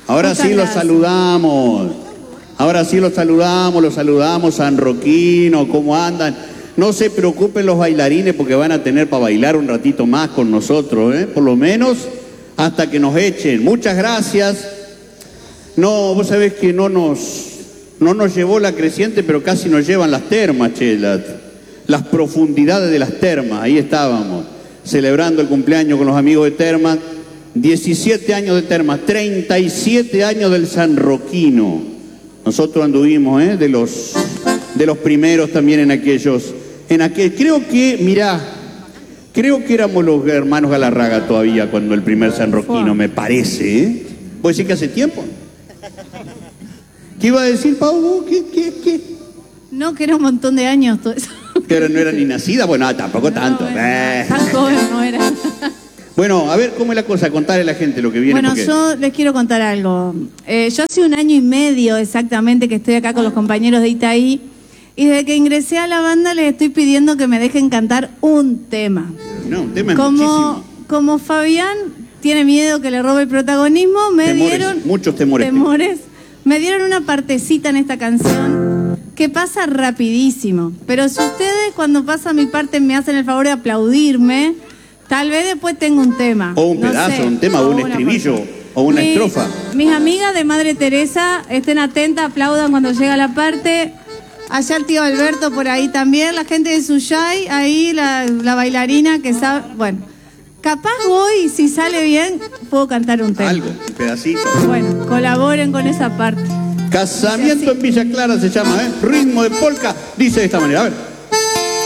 Ahora sí los saludamos. Ahora sí los saludamos, sanroquinos, ¿cómo andan? No se preocupen los bailarines porque van a tener para bailar un ratito más con nosotros, por lo menos hasta que nos echen. Muchas gracias. No, vos sabés que no nos llevó la creciente, pero casi nos llevan las termas, che, las profundidades de las termas. Ahí estábamos, celebrando el cumpleaños con los amigos de Termas. 17 años de Termas, 37 años del sanroquino. Nosotros anduvimos, de los primeros también en aquellos. Creo que éramos los hermanos Galarraga todavía cuando el primer sanroquino, me parece, ¿Puedo decir que hace tiempo? ¿Qué iba a decir, Pau? ¿Qué? No, que era un montón de años todo eso. Que no era ni nacida, bueno, tampoco tanto. Tan joven no era. Bueno, a ver, ¿cómo es la cosa? Contarle a la gente lo que viene. Bueno, yo les quiero contar algo. Yo hace 1 año y medio exactamente que estoy acá con los compañeros de Itaí, y desde que ingresé a la banda les estoy pidiendo que me dejen cantar un tema. No, un tema es muchísimo. Como Fabián tiene miedo que le robe el protagonismo, me dieron... Muchos temores. Me dieron una partecita en esta canción que pasa rapidísimo. Pero si ustedes cuando pasa mi parte me hacen el favor de aplaudirme, tal vez después tengo un tema. O un pedazo, un tema, o un estribillo, o una estrofa. Mis amigas de Madre Teresa, estén atentas, aplaudan cuando llega la parte. Allá el tío Alberto por ahí también, la gente de Suyay, ahí la bailarina que sabe... Bueno, capaz voy, si sale bien, puedo cantar un tema. Algo, un pedacito. Bueno, colaboren con esa parte. Casamiento en Villa Clara se llama, Ritmo de polka, dice de esta manera, a ver.